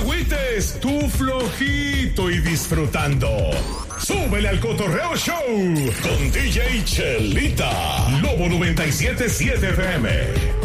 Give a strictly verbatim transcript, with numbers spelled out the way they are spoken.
agüites, tú flojito y disfrutando. Súbele al Cotorreo Show con D J Chelita, Lobo noventa y siete punto siete F M.